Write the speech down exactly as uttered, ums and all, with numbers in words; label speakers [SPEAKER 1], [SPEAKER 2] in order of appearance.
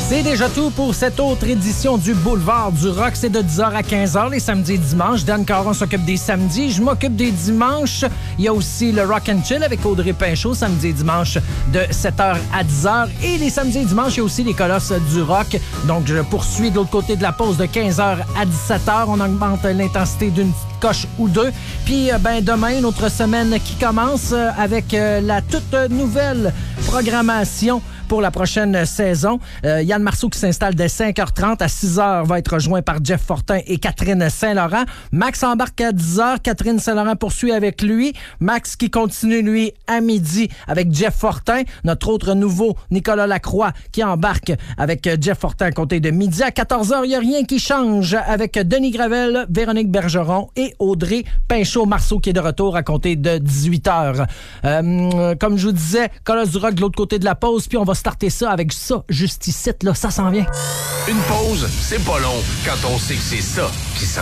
[SPEAKER 1] C'est déjà tout pour cette autre édition du Boulevard du Rock. C'est de dix heures à quinze heures les samedis et dimanches. Dan Caron s'occupe des samedis. Je m'occupe des dimanches. Il y a aussi le Rock and Chill avec Audrey Pinchot, samedi et dimanche de sept heures à dix heures. Et les samedis et dimanches, il y a aussi les Colosses du Rock. Donc, je poursuis de l'autre côté de la pause de quinze heures à dix-sept heures. On augmente l'intensité d'une petite coche ou deux. Puis, ben, demain, une autre semaine qui commence avec la toute nouvelle programmation pour la prochaine saison. Euh, Yann Marceau qui s'installe dès cinq heures trente. À six heures, va être rejoint par Jeff Fortin et Catherine Saint-Laurent. Max embarque à dix heures. Catherine Saint-Laurent poursuit avec lui. Max qui continue, lui, à midi avec Jeff Fortin. Notre autre nouveau, Nicolas Lacroix, qui embarque avec Jeff Fortin à compter de midi. À quatorze heures, il n'y a rien qui change avec Denis Gravel, Véronique Bergeron et Audrey Pinchot-Marceau qui est de retour à compter de dix-huit heures. Euh, comme je vous disais, Colosse du Rock de l'autre côté de la pause, puis on va starter ça avec ça, juste ici, là, ça s'en vient.
[SPEAKER 2] Une pause, c'est pas long quand on sait que c'est ça qui s'en